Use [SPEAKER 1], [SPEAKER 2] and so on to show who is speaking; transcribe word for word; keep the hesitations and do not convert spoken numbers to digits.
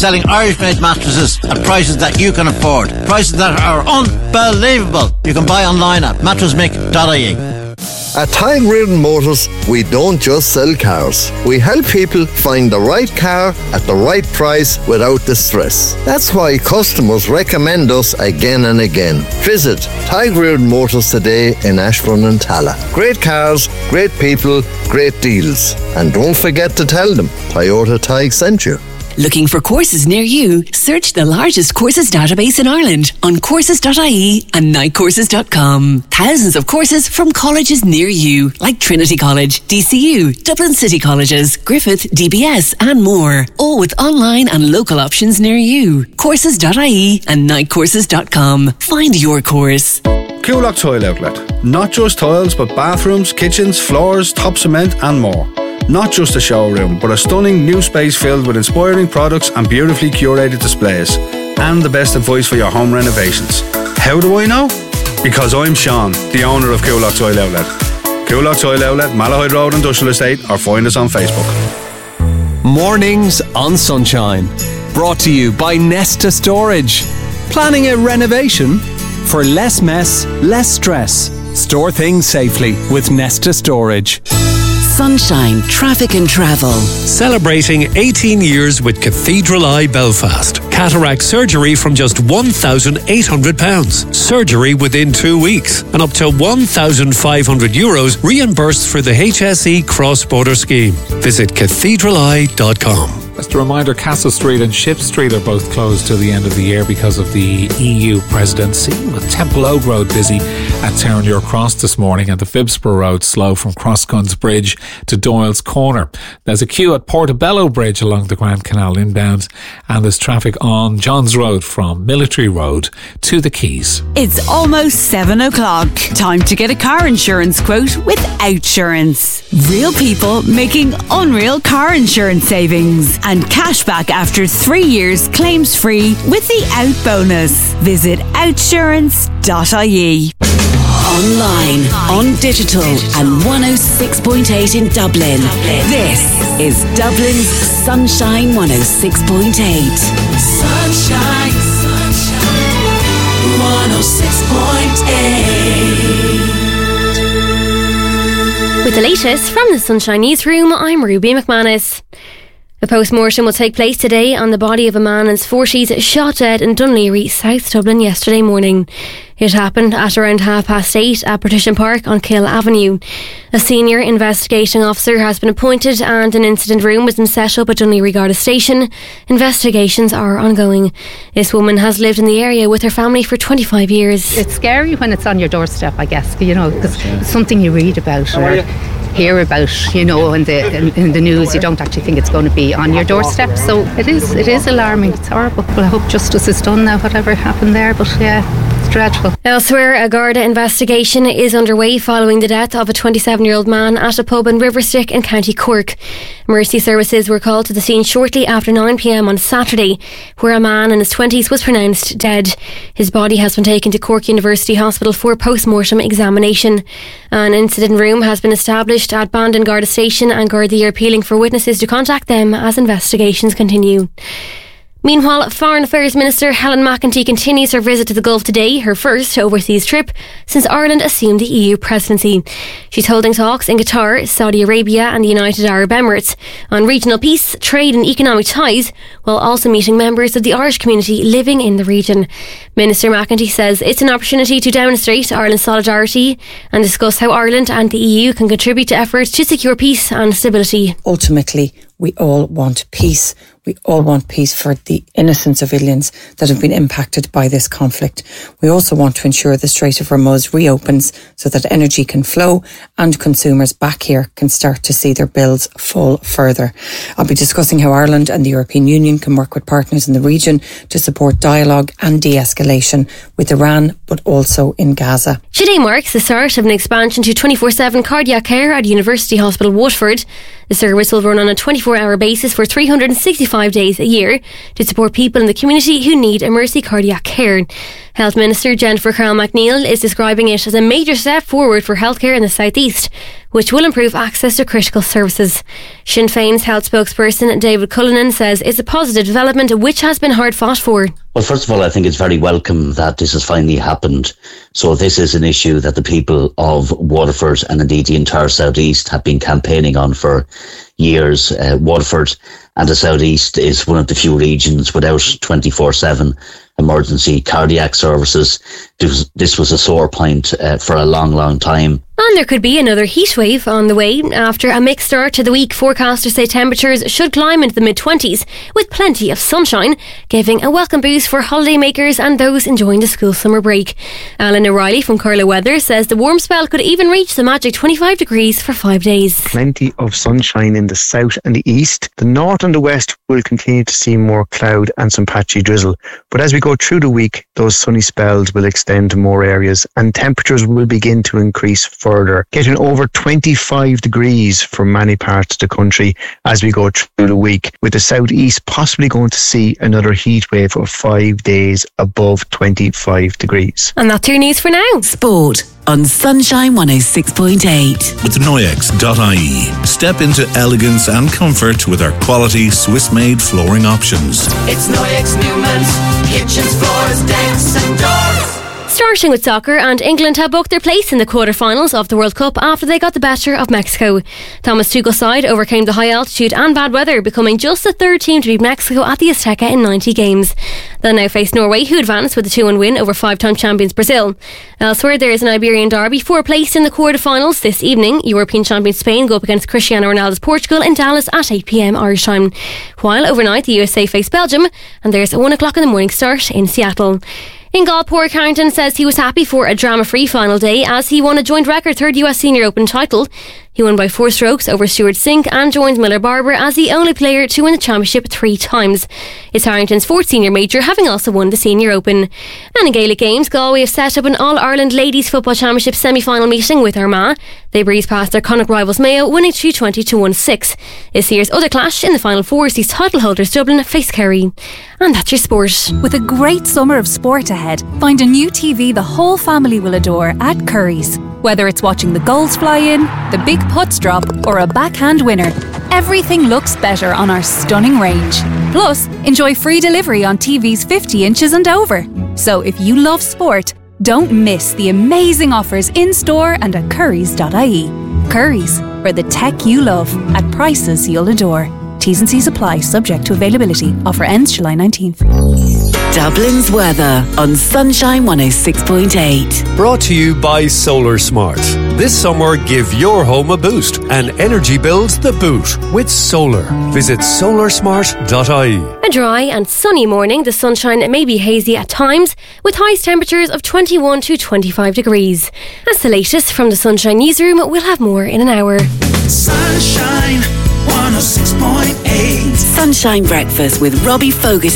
[SPEAKER 1] selling Irish-made mattresses at prices that you can afford. Prices that are unbelievable. You can buy online at mattress mick dot I E.
[SPEAKER 2] At Tadhg Reardon Motors, we don't just sell cars. We help people find the right car at the right price without the stress. That's why customers recommend us again and again. Visit Tadhg Reardon Motors today in Ashbourne and Tala. Great cars, great people, great deals. And don't forget to tell them Toyota Tadhg sent you.
[SPEAKER 3] Looking for courses near you? Search the largest courses database in Ireland on courses dot I E and night courses dot com. Thousands of courses from colleges near you, like Trinity College, D C U, Dublin City Colleges, Griffith, D B S and more. All with online and local options near you. courses dot I E and night courses dot com. Find your course.
[SPEAKER 4] Coolock Tile Outlet. Not just tiles, but bathrooms, kitchens, floors, top cement and more. Not just a showroom, but a stunning new space filled with inspiring products and beautifully curated displays. And the best advice for your home renovations. How do I know? Because I'm Sean, the owner of Coolock Tile Outlet. Coolock Tile Outlet, Malahide Road Industrial Estate, or find us on Facebook.
[SPEAKER 5] Mornings on Sunshine. Brought to you by Nesta Storage. Planning a renovation? For less mess, less stress. Store things safely with Nesta Storage.
[SPEAKER 3] Sunshine, Traffic and Travel.
[SPEAKER 6] Celebrating eighteen years with Cathedral Eye Belfast. Cataract surgery from just one thousand eight hundred pounds. Surgery within two weeks. And up to one thousand five hundred euros reimbursed for the H S E cross-border scheme. Visit cathedral eye dot com.
[SPEAKER 7] Just a reminder, Castle Street and Ship Street are both closed till the end of the year because of the E U presidency, with Temple Oak Road busy at Townmuir Cross this morning and the Phibsborough Road slow from Crossguns Bridge to Doyle's Corner. There's a queue at Portobello Bridge along the Grand Canal inbound, and there's traffic on Johns Road from Military Road to the Quays.
[SPEAKER 8] It's almost seven o'clock. Time to get a car insurance quote with Outsurance. Real people making unreal car insurance savings. And cashback after three years claims free with the Out bonus. Visit outsurance dot I E.
[SPEAKER 3] Online, on digital, and one oh six point eight in Dublin. This is Dublin's Sunshine one oh six point eight.
[SPEAKER 9] Sunshine, sunshine, one oh six point eight.
[SPEAKER 10] With the latest from the Sunshine Newsroom, I'm Ruby McManus. A post-mortem will take place today on the body of a man in his forties shot dead in Dunleary, South Dublin yesterday morning. It happened at around half past eight at Partition Park on Kill Avenue. A senior investigating officer has been appointed and an incident room has been set up at Dunleary Garda Station. Investigations are ongoing. This woman has lived in the area with her family for twenty-five years.
[SPEAKER 11] It's scary when it's on your doorstep, I guess, you know, because it's something you read about or hear about, you know, in the in, in the news. You don't actually think it's going to be on your doorstep, so it is it is alarming. It's horrible. Well, I hope justice is done now, whatever happened there, but yeah, it's dreadful.
[SPEAKER 10] Elsewhere, a Garda investigation is underway following the death of a twenty-seven-year-old man at a pub in Riverstick in County Cork. Emergency services were called to the scene shortly after nine p.m. on Saturday, where a man in his twenties was pronounced dead. His body has been taken to Cork University Hospital for post-mortem examination. An incident room has been established at Bandon Garda Station, and Gardaí are appealing for witnesses to contact them as investigations continue. Meanwhile, Foreign Affairs Minister Helen McEntee continues her visit to the Gulf today, her first overseas trip since Ireland assumed the E U presidency. She's holding talks in Qatar, Saudi Arabia and the United Arab Emirates on regional peace, trade and economic ties, while also meeting members of the Irish community living in the region. Minister McEntee says it's an opportunity to demonstrate Ireland's solidarity and discuss how Ireland and the E U can contribute to efforts to secure peace and stability.
[SPEAKER 12] Ultimately, we all want peace. We all want peace for the innocent civilians that have been impacted by this conflict. We also want to ensure the Strait of Hormuz reopens so that energy can flow and consumers back here can start to see their bills fall further. I'll be discussing how Ireland and the European Union can work with partners in the region to support dialogue and de-escalation with Iran, but also in Gaza.
[SPEAKER 10] Today marks the start of an expansion to twenty-four seven cardiac care at University Hospital Waterford. The service will run on a twenty-four hour basis for three hundred sixty-five days a year to support people in the community who need emergency cardiac care. Health Minister Jennifer Carroll McNeil is describing it as a major step forward for healthcare in the South East, which will improve access to critical services. Sinn Féin's health spokesperson David Cullinan says it's a positive development which has been hard fought for.
[SPEAKER 13] Well, first of all, I think it's very welcome that this has finally happened. So this is an issue that the people of Waterford and indeed the entire South East have been campaigning on for years. Uh, Waterford and the South East is one of the few regions without twenty-four seven emergency cardiac services. This, this was a sore point uh, for a long, long time.
[SPEAKER 10] And there could be another heat wave on the way. After a mixed start to the week, forecasters say temperatures should climb into the mid-twenties with plenty of sunshine, giving a welcome boost for holidaymakers and those enjoying the school summer break. Alan O'Reilly from Carlow Weather says the warm spell could even reach the magic twenty-five degrees for five days.
[SPEAKER 14] Plenty of sunshine in the south and the east. The north and the west will continue to see more cloud and some patchy drizzle. But as we go through the week, those sunny spells will extend to more areas and temperatures will begin to increase further, getting over twenty-five degrees for many parts of the country as we go through the week, with the southeast possibly going to see another heat wave of five days above twenty-five degrees.
[SPEAKER 10] And that's your news for now.
[SPEAKER 15] Sport on Sunshine one oh six point eight.
[SPEAKER 16] With Noyex dot I E. Step into elegance and comfort with our quality Swiss-made flooring options.
[SPEAKER 9] It's Noyex Newman's kitchens, floors, decks and doors.
[SPEAKER 10] Starting with soccer, and England have booked their place in the quarter-finals of the World Cup after they got the better of Mexico. Thomas Tuchel's side overcame the high altitude and bad weather, becoming just the third team to beat Mexico at the Azteca in ninety games. They'll now face Norway, who advanced with a two one win over five-time champions Brazil. Elsewhere, there is an Iberian derby for a place in the quarter-finals this evening. European champion Spain go up against Cristiano Ronaldo's Portugal in Dallas at eight p.m. Irish time. While overnight, the U S A face Belgium, and there's a one o'clock in the morning start in Seattle. In golf, Paul Carrington says he was happy for a drama-free final day as he won a joint record third U S Senior Open title. He won by four strokes over Stuart Sink and joins Miller Barber as the only player to win the championship three times. It's Harrington's fourth senior major, having also won the Senior Open. And in Gaelic Games, Galway have set up an All-Ireland Ladies Football Championship semi-final meeting with Armagh. They breezed past their Connacht rivals Mayo, winning two twenty to one six. This year's other clash in the final four sees title holders Dublin face Kerry. And that's your sport.
[SPEAKER 17] With a great summer of sport ahead, find a new T V the whole family will adore at Curry's. Whether it's watching the goals fly in, the big putts drop, or a backhand winner, everything looks better on our stunning range. Plus, enjoy free delivery on T Vs fifty inches and over. So if you love sport, don't miss the amazing offers in-store and at currys dot I E. Currys, for the tech you love, at prices you'll adore. T's and C's apply, subject to availability. Offer ends July nineteenth.
[SPEAKER 15] Dublin's weather on Sunshine one oh six point eight.
[SPEAKER 6] Brought to you by Solar Smart. This summer, give your home a boost and energy bills the boot with solar. Visit solar smart dot I E.
[SPEAKER 10] A dry and sunny morning. The sunshine may be hazy at times, with highest temperatures of twenty-one to twenty-five degrees. That's the latest from the Sunshine Newsroom. We'll have more in an hour.
[SPEAKER 9] Sunshine one oh six point eight.
[SPEAKER 15] Sunshine Breakfast with Robbie Fogarty.